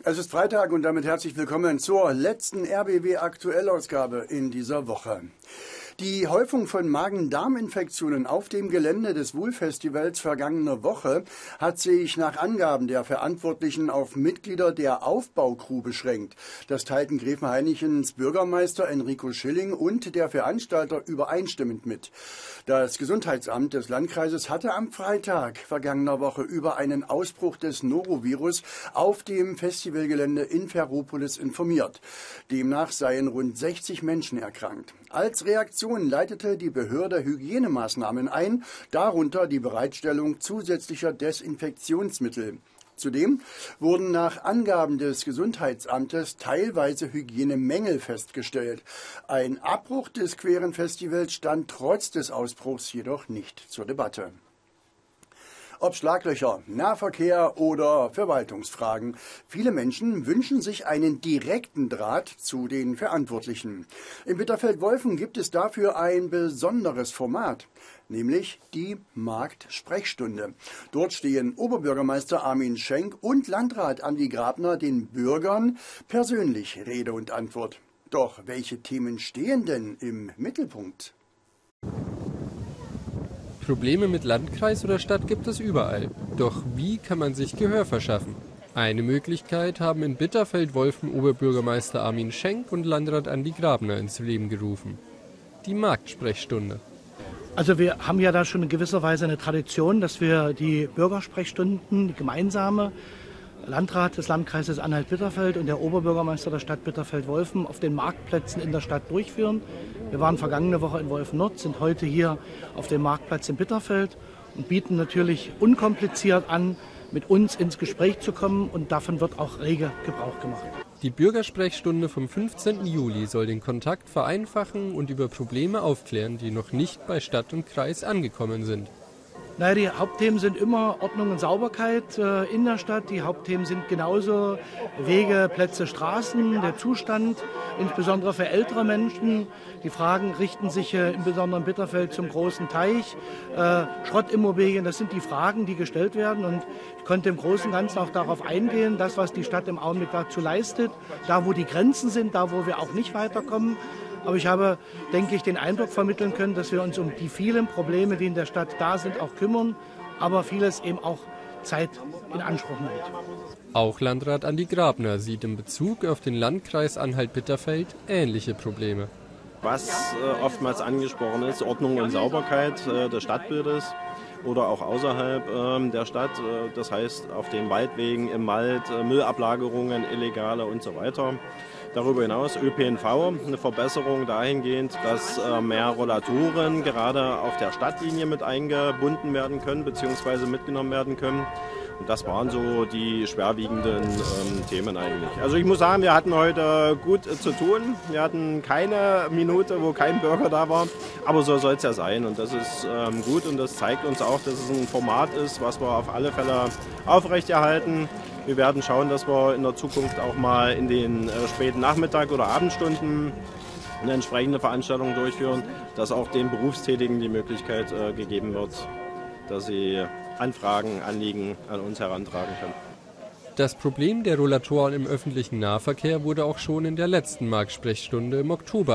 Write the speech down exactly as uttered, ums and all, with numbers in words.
Es ist Freitag und damit herzlich willkommen zur letzten R B W-Aktuellausgabe in dieser Woche. Die Häufung von Magen-Darm-Infektionen auf dem Gelände des Wool-Festivals vergangene Woche hat sich nach Angaben der Verantwortlichen auf Mitglieder der Aufbaucrew beschränkt. Das teilten Gräfenhainichens Bürgermeister Enrico Schilling und der Veranstalter übereinstimmend mit. Das Gesundheitsamt des Landkreises hatte am Freitag vergangener Woche über einen Ausbruch des Norovirus auf dem Festivalgelände in Ferropolis informiert. Demnach seien rund sechzig Menschen erkrankt. Als Reaktion leitete die Behörde Hygienemaßnahmen ein, darunter die Bereitstellung zusätzlicher Desinfektionsmittel. Zudem wurden nach Angaben des Gesundheitsamtes teilweise Hygienemängel festgestellt. Ein Abbruch des queeren Festivals stand trotz des Ausbruchs jedoch nicht zur Debatte. Ob Schlaglöcher, Nahverkehr oder Verwaltungsfragen. Viele Menschen wünschen sich einen direkten Draht zu den Verantwortlichen. In Bitterfeld-Wolfen gibt es dafür ein besonderes Format, nämlich die Marktsprechstunde. Dort stehen Oberbürgermeister Armin Schenk und Landrat Andi Grabner den Bürgern persönlich Rede und Antwort. Doch welche Themen stehen denn im Mittelpunkt? Probleme mit Landkreis oder Stadt gibt es überall. Doch wie kann man sich Gehör verschaffen? Eine Möglichkeit haben in Bitterfeld-Wolfen Oberbürgermeister Armin Schenk und Landrat Andi Grabner ins Leben gerufen. Die Marktsprechstunde. Also wir haben ja da schon in gewisser Weise eine Tradition, dass wir die Bürgersprechstunden, die gemeinsame, Landrat des Landkreises Anhalt-Bitterfeld und der Oberbürgermeister der Stadt Bitterfeld-Wolfen auf den Marktplätzen in der Stadt durchführen. Wir waren vergangene Woche in Wolfen-Nord, sind heute hier auf dem Marktplatz in Bitterfeld und bieten natürlich unkompliziert an, mit uns ins Gespräch zu kommen, und davon wird auch rege Gebrauch gemacht. Die Bürgersprechstunde vom fünfzehnten Juli soll den Kontakt vereinfachen und über Probleme aufklären, die noch nicht bei Stadt und Kreis angekommen sind. Naja, die Hauptthemen sind immer Ordnung und Sauberkeit äh, in der Stadt. Die Hauptthemen sind genauso Wege, Plätze, Straßen, der Zustand, insbesondere für ältere Menschen. Die Fragen richten sich äh, im besonderen Bitterfeld zum großen Teich, äh, Schrottimmobilien. Das sind die Fragen, die gestellt werden. Und ich konnte im Großen und Ganzen auch darauf eingehen, das, was die Stadt im Augenblick dazu leistet, da, wo die Grenzen sind, da, wo wir auch nicht weiterkommen. Aber ich habe, denke ich, den Eindruck vermitteln können, dass wir uns um die vielen Probleme, die in der Stadt da sind, auch kümmern, aber vieles eben auch Zeit in Anspruch nimmt. Auch Landrat Andi Grabner sieht in Bezug auf den Landkreis Anhalt-Bitterfeld ähnliche Probleme. Was äh, oftmals angesprochen ist, Ordnung und Sauberkeit äh, des Stadtbildes oder auch außerhalb äh, der Stadt, äh, das heißt auf den Waldwegen, im Wald, äh, Müllablagerungen, illegale und so weiter. Darüber hinaus Ö P N V, eine Verbesserung dahingehend, dass äh, mehr Rollatoren gerade auf der Stadtlinie mit eingebunden werden können bzw. mitgenommen werden können. Und das waren so die schwerwiegenden ähm, Themen eigentlich. Also ich muss sagen, wir hatten heute gut äh, zu tun. Wir hatten keine Minute, wo kein Bürger da war. Aber so soll es ja sein. Und das ist ähm, gut und das zeigt uns auch, dass es ein Format ist, was wir auf alle Fälle aufrechterhalten. Wir werden schauen, dass wir in der Zukunft auch mal in den äh, späten Nachmittag- oder Abendstunden eine entsprechende Veranstaltung durchführen, dass auch den Berufstätigen die Möglichkeit äh, gegeben wird, dass sie Anfragen, Anliegen an uns herantragen können. Das Problem der Rollatoren im öffentlichen Nahverkehr wurde auch schon in der letzten Marktsprechstunde im Oktober